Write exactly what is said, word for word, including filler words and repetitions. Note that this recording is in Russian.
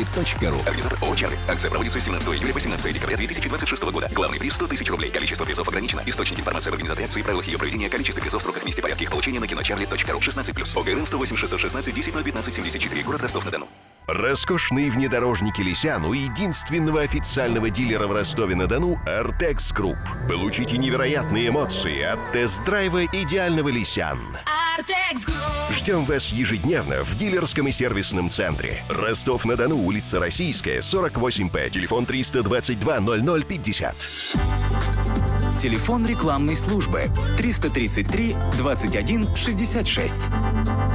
точка ру. Организатор ООО «Чары». Акция проводится с семнадцатого июля по семнадцатое декабря две тысячи двадцать шестого года. Главный приз — сто тысяч рублей. Количество призов ограничено. Источник информации об организаторе акции, правилах ее проведения, количестве призов, сроках, месте, порядке их получения на киночарли точка ру. шестнадцать плюс. ОГРН сто восемь шестьсот шестнадцать десять ноль пятнадцать семьдесят четыре. Город Ростов-на-Дону. Роскошные внедорожники Лисян у единственного официального дилера в Ростове-на-Дону «Артекс Групп». Получите невероятные эмоции от тест-драйва идеального Лисян. Артекс Групп. Ждем вас ежедневно в дилерском и сервисном центре. Ростов-на-Дону, улица Российская, сорок восемь П. Телефон триста двадцать два ноль ноль пятьдесят. Телефон рекламной службы триста тридцать три двадцать один шестьдесят шесть.